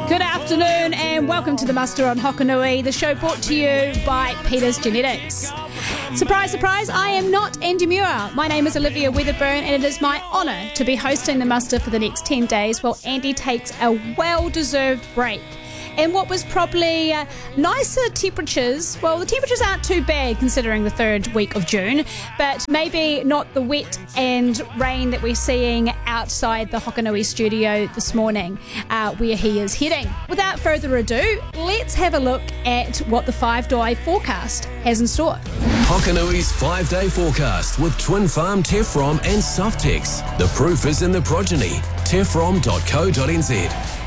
Good afternoon and welcome to the Muster on Hokanui, the show brought to you by Peters Genetics. Surprise, surprise, I am not Andy Muir. My name is Olivia Weatherburn and it is my honour to be hosting the Muster for the next 10 days while Andy takes a well-deserved break. And what was probably nicer temperatures, well, the temperatures aren't too bad considering the third week of June, but maybe not the wet and rain that we're seeing outside the Hokanui studio this morning, where he is heading. Without further ado, let's have a look at what the 5-day forecast has in store. Hokanui's 5-day forecast with Twin Farm, Tefrom and Softex. The proof is in the progeny. Tefrom.co.nz.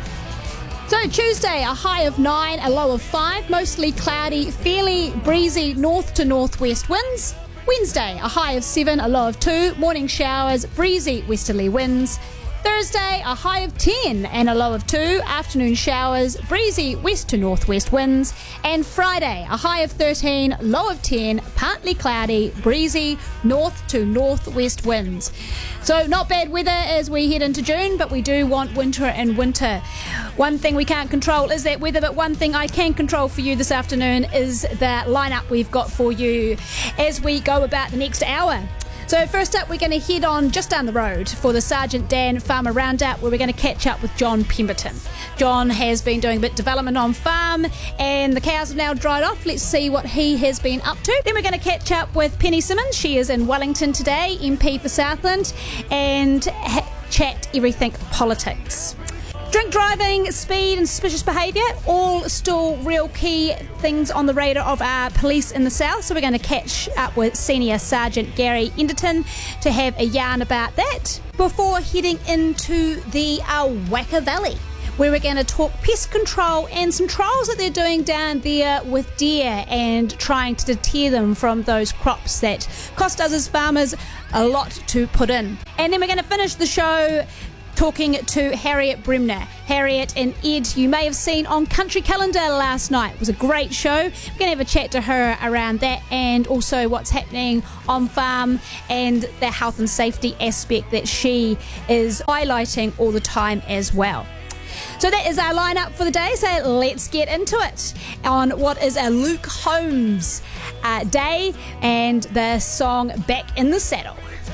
So Tuesday, a high of 9, a low of 5, mostly cloudy, fairly breezy north to northwest winds. Wednesday, a high of 7, a low of 2, morning showers, breezy westerly winds. Thursday, a high of 10 and a low of 2, afternoon showers, breezy west to northwest winds. And Friday, a high of 13, low of 10, partly cloudy, breezy north to northwest winds. So not bad weather as we head into June, but we do want winter and winter. One thing we can't control is that weather, but one thing I can control for you this afternoon is the lineup we've got for you as we go about the next hour. So first up, we're going to head on just down the road for the Sergeant Dan Farmer Roundup, where we're going to catch up with John Pemberton. John has been doing a bit of development on farm, and the cows have now dried off. Let's see what he has been up to. Then we're going to catch up with Penny Simmons. She is in Wellington today, MP for Southland, and chat everything politics. Drink driving, speed and suspicious behaviour, all still real key things on the radar of our police in the south. So we're going to catch up with Senior Sergeant Gary Enderton to have a yarn about that before heading into the Waka Valley, where we're going to talk pest control and some trials that they're doing down there with deer and trying to deter them from those crops that cost us as farmers a lot to put in. And then we're going to finish the show talking to Harriet Bremner. Harriet and Ed, you may have seen on Country Calendar last night. It was a great show. We're going to have a chat to her around that and also what's happening on farm and the health and safety aspect that she is highlighting all the time as well. So that is our lineup for the day, so let's get into it on what is a Luke Holmes day and the song Back in the Saddle.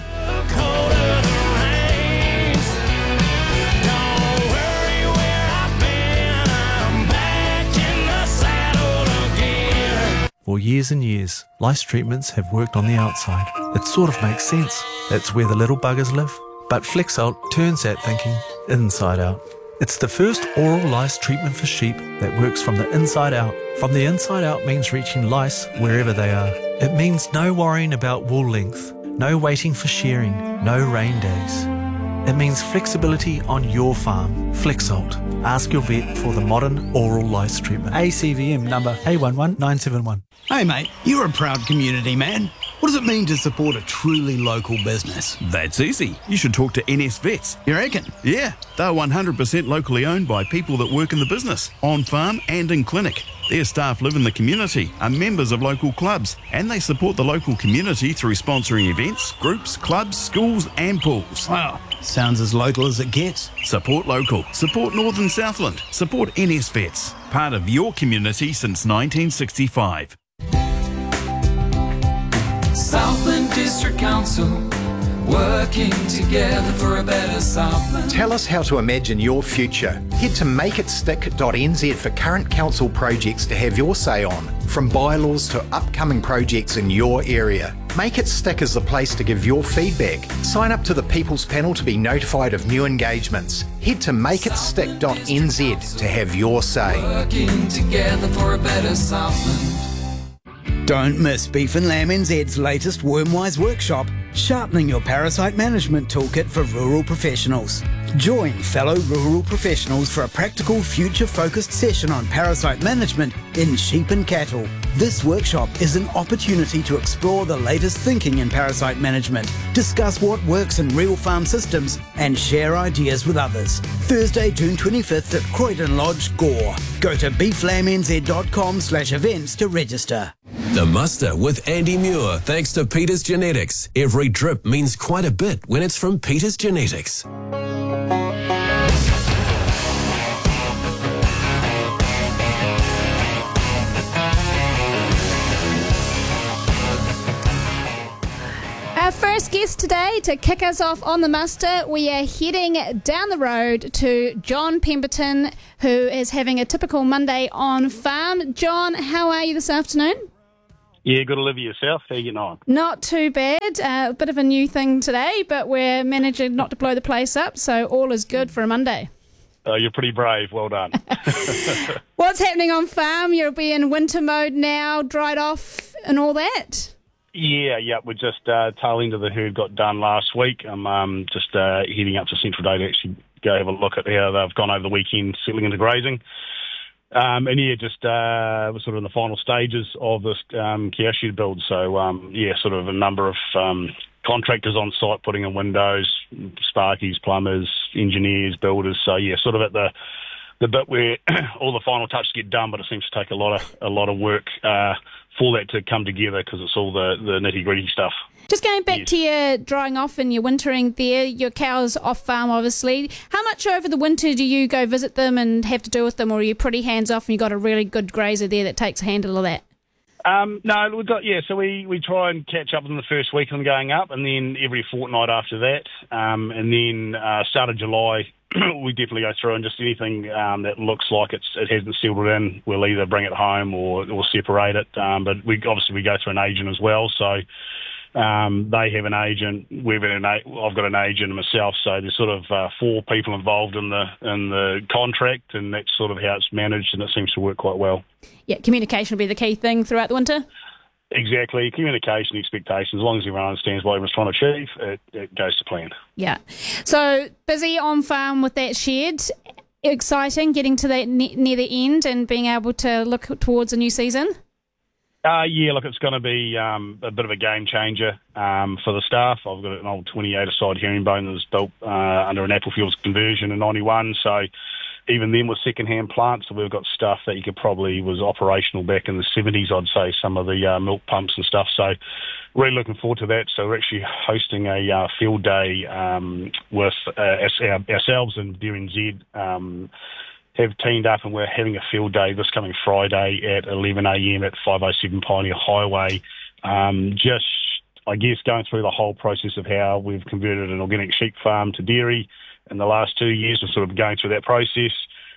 For years and years, lice treatments have worked on the outside. It sort of makes sense. That's where the little buggers live. But Flexalt turns that thinking inside out. It's the first oral lice treatment for sheep that works from the inside out. From the inside out means reaching lice wherever they are. It means no worrying about wool length, no waiting for shearing, no rain days. It means flexibility on your farm. Flexalt. Ask your vet for the modern oral lice treatment. ACVM number A11971. Hey mate, you're a proud community man. What does it mean to support a truly local business? That's easy. You should talk to NS Vets. You reckon? Yeah, they're 100% locally owned by people that work in the business, on farm and in clinic. Their staff live in the community, are members of local clubs, and they support the local community through sponsoring events, groups, clubs, schools and pools. Wow, sounds as local as it gets. Support local. Support Northern Southland. Support NS Vets. Part of your community since 1965. Southland District Council, working together for a better Southland. Tell us how to imagine your future. Head to makeitstick.nz for current council projects to have your say on, from bylaws to upcoming projects in your area. Make It Stick is the place to give your feedback. Sign up to the People's Panel to be notified of new engagements. Head to makeitstick.nz to have your say. Working together for a better Southland. Don't miss Beef and Lamb NZ's latest Wormwise workshop, sharpening your parasite management toolkit for rural professionals. Join fellow rural professionals for a practical, future-focused session on parasite management in sheep and cattle. This workshop is an opportunity to explore the latest thinking in parasite management, discuss what works in real farm systems, and share ideas with others. Thursday, June 25th at Croydon Lodge, Gore. Go to beeflambnz.com/events to register. The Muster with Andy Muir, thanks to Peters Genetics. Every drip means quite a bit when it's from Peters Genetics. today, to kick us off on the muster, we are heading down the road to John Pemberton, who is having a typical Monday on farm. John, how are you this afternoon? Yeah, good, Olivia. Yourself? How you getting on? Not too bad. A bit of a new thing today, but we're managing not to blow the place up, so all is good for a Monday. You're pretty brave. Well done. What's happening on farm? You'll be in winter mode now, dried off and all that? Yeah. We're just tail end of the herd got done last week. I'm just heading up to Central Day to actually go have a look at how they've gone over the weekend, settling into grazing. We're sort of in the final stages of this cow shed build. So, sort of a number of contractors on site putting in windows, sparkies, plumbers, engineers, builders. So, sort of at the bit where all the final touches get done, but it seems to take a lot of work for that to come together because it's all the nitty-gritty stuff. Just going back to your drying off and your wintering there, your cows off farm obviously. How much over the winter do you go visit them and have to do with them, or are you pretty hands off and you've got a really good grazer there that takes a handle of that? No, we've got, so we try and catch up with them the first week of them going up, and then every fortnight after that. And then start of July, we definitely go through and just anything that looks like it hasn't settled in, we'll either bring it home or separate it. But we go through an agent as well, so they have an agent, I've got an agent myself, so there's sort of 4 people involved in the contract, and that's sort of how it's managed, and it seems to work quite well. Yeah, communication will be the key thing throughout the winter? Exactly. Communication, expectations, as long as everyone understands what everyone's trying to achieve, it goes to plan. Yeah. So, busy on farm with that shed. Exciting, getting to that near the end and being able to look towards a new season? It's going to be a bit of a game changer for the staff. I've got an old 28-a-side herringbone that was built under an Applefields conversion in 91, so even then with second-hand plants, so we've got stuff that was operational back in the 70s, I'd say, some of the milk pumps and stuff. So really looking forward to that. So we're actually hosting a field day with ourselves and Dairy NZ have teamed up, and we're having a field day this coming Friday at 11 a.m. at 507 Pioneer Highway. Just, I guess, going through the whole process of how we've converted an organic sheep farm to dairy in the last 2 years. We're sort of going through that process.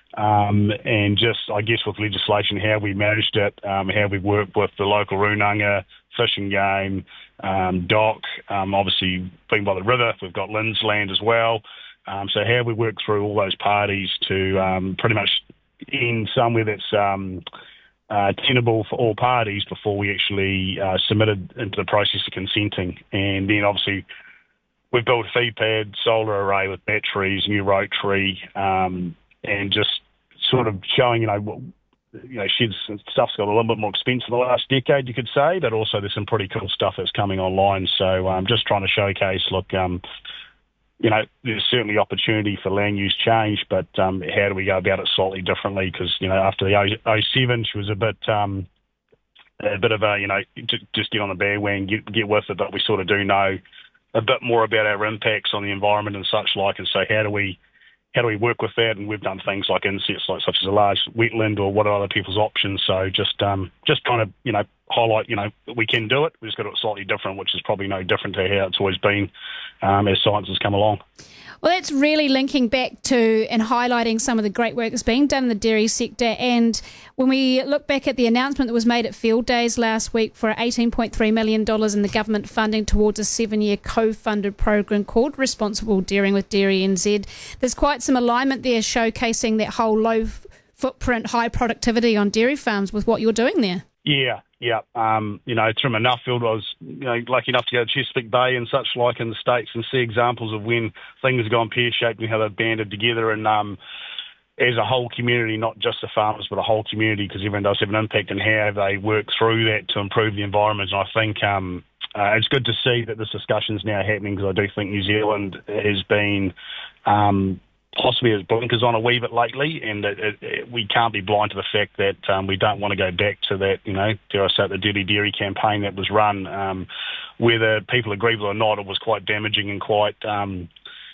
And just, I guess, with legislation, how we managed it, how we've worked with the local Runanga, Fish and Game, DOC, obviously being by the river, we've got Lynn's land as well. So how we work through all those parties to pretty much end somewhere that's tenable for all parties before we actually submitted into the process of consenting. And then obviously we've built a feed pad, solar array with batteries, new rotary, and just sort of showing, sheds and stuff's got a little bit more expensive in the last decade, you could say, but also there's some pretty cool stuff that's coming online. So I'm just trying to showcase, there's certainly opportunity for land use change, but how do we go about it slightly differently? Because, after the 07, she was a bit of a, just get on the bandwagon, get with it, but we sort of do know a bit more about our impacts on the environment and such like, and so how do we work with that? And we've done things like insets, such as a large wetland, or what are other people's options. So just trying to, highlight, we can do it. We've just got to do it slightly different, which is probably no different to how it's always been as science has come along. Well, that's really linking back to and highlighting some of the great work that's being done in the dairy sector. And when we look back at the announcement that was made at Field Days last week for $18.3 million in the government funding towards a 7-year co-funded program called Responsible Dairying with Dairy NZ, there's quite some alignment there showcasing that whole low footprint, high productivity on dairy farms with what you're doing there. Yeah. Through my Nuffield, I was lucky enough to go to Chesapeake Bay and such like in the States and see examples of when things have gone pear-shaped and how they've banded together, and as a whole community, not just the farmers, but a whole community, because everyone does have an impact in how they work through that to improve the environment. And I think it's good to see that this discussion is now happening, because I do think New Zealand has been possibly has blinkers on a wee bit lately, and we can't be blind to the fact that we don't want to go back to that, dare I say, the Dirty Dairy campaign that was run, whether people agree with it or not. It was quite damaging and quite it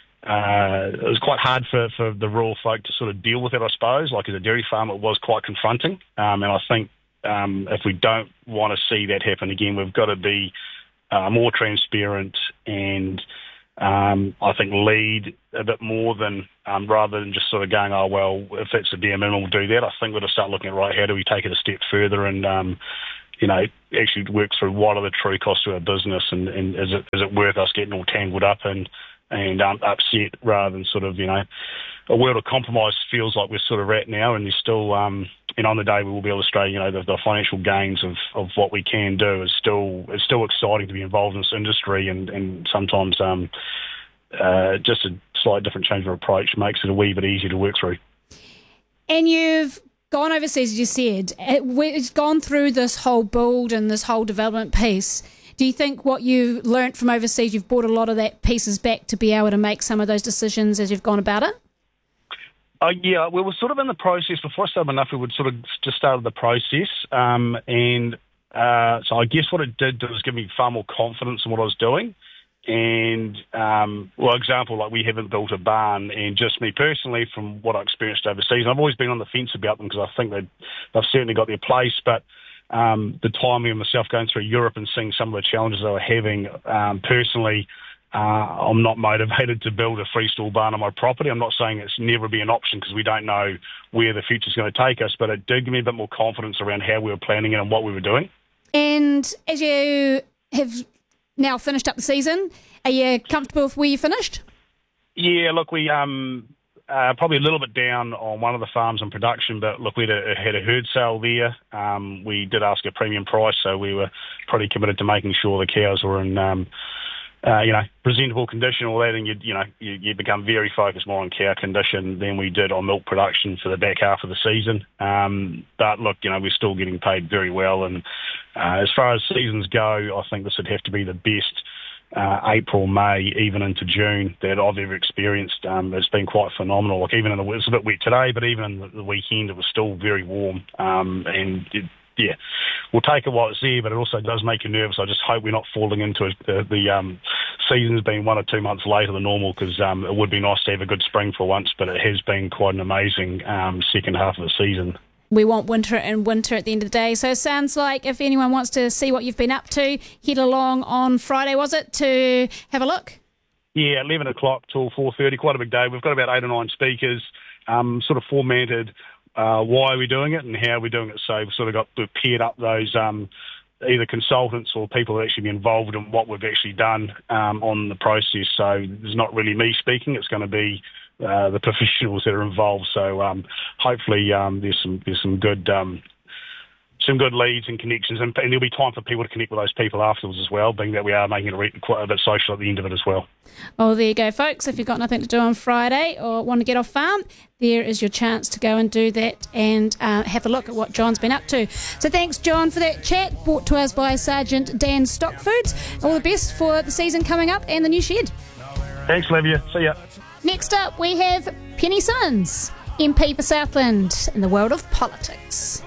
was quite hard for the rural folk to sort of deal with it, I suppose. Like, as a dairy farmer, it was quite confronting, and I think if we don't want to see that happen again, we've got to be more transparent, and I think lead a bit more than rather than just sort of going, oh, well, if it's a bare minimum, we'll do that. I think we've got to start looking at, right, how do we take it a step further and, actually work through what are the true costs to our business, and is it worth us getting all tangled up and upset, rather than sort of, a world of compromise feels like we're sort of at now, and you're still, on the day we will be able to stray, the financial gains of what we can do it's still exciting to be involved in this industry, and sometimes just a slight different change of approach makes it a wee bit easier to work through. And you've gone overseas, as you said. It's gone through this whole build and this whole development piece. Do you think what you learnt from overseas, you've brought a lot of that pieces back to be able to make some of those decisions as you've gone about it? Yeah, we were sort of in the process. Before I started Manafu, we'd sort of just started the process. So I guess what it did was give me far more confidence in what I was doing. And, example, like we haven't built a barn, and just me personally, from what I experienced overseas, I've always been on the fence about them because I think they've certainly got their place, but the timing of myself going through Europe and seeing some of the challenges they were having, personally, I'm not motivated to build a freestall barn on my property. I'm not saying it's never be an option because we don't know where the future's going to take us, but it did give me a bit more confidence around how we were planning it and what we were doing. And as you have now finished up the season, are you comfortable with where you finished? Yeah, look, we probably a little bit down on one of the farms in production, but look, we had a herd sale there. We did ask a premium price, so we were pretty committed to making sure the cows were in presentable condition, all that, and you become very focused more on cow condition than we did on milk production for the back half of the season. But look, we're still getting paid very well, and as far as seasons go, I think this would have to be the best April, May, even into June that I've ever experienced. It's been quite phenomenal. Like even it's a bit wet today, but even in the weekend, it was still very warm, yeah, we'll take it while it's there, but it also does make you nervous. I just hope we're not falling into the season's being 1 or 2 months later than normal, because it would be nice to have a good spring for once, but it has been quite an amazing second half of the season. We want winter and winter at the end of the day. So it sounds like if anyone wants to see what you've been up to, head along on Friday, was it, to have a look? Yeah, 11 o'clock till 4:30, quite a big day. We've got about 8 or 9 speakers, sort of formatted why we're doing it and how we're doing it. So we've sort of paired up those either consultants or people that actually be involved in what we've actually done on the process. So there's not really me speaking. It's going to be the professionals that are involved. So hopefully there's some good leads and connections, and there'll be time for people to connect with those people afterwards as well, being that we are making it quite a bit social at the end of it as well. Oh, there you go, folks. If you've got nothing to do on Friday or want to get off farm, there is your chance to go and do that and have a look at what John's been up to. So thanks, John, for that chat, brought to us by Sergeant Dan Stockfoods. All the best for the season coming up and the new shed. Thanks, Olivia. See ya. Next up, we have Penny Simmons, MP for Southland, in the world of politics.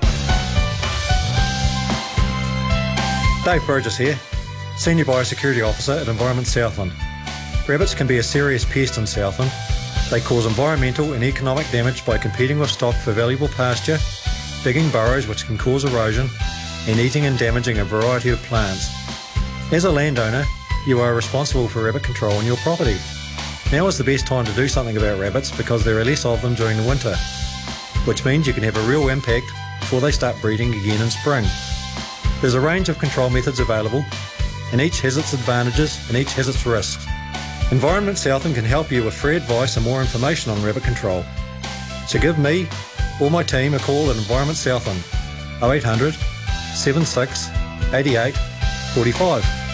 Dave Burgess here, Senior Biosecurity Officer at Environment Southland. Rabbits can be a serious pest in Southland. They cause environmental and economic damage by competing with stock for valuable pasture, digging burrows which can cause erosion, and eating and damaging a variety of plants. As a landowner, you are responsible for rabbit control on your property. Now is the best time to do something about rabbits because there are less of them during the winter, which means you can have a real impact before they start breeding again in spring. There's a range of control methods available, and each has its advantages and each has its risks. Environment Southland can help you with free advice and more information on rabbit control. So give me or my team a call at Environment Southland, 0800 76 88 45.